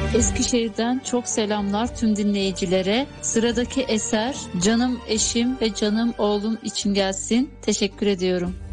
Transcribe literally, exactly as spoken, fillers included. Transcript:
Eskişehir'den çok selamlar tüm dinleyicilere. Sıradaki eser canım eşim ve canım oğlum için gelsin. Teşekkür ediyorum.